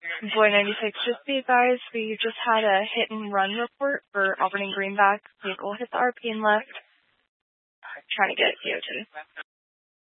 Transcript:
Boy 96, just be advised, we just had a hit and run report for Auburn and Greenback. Vehicle hit the RP and left. Trying to get CO2.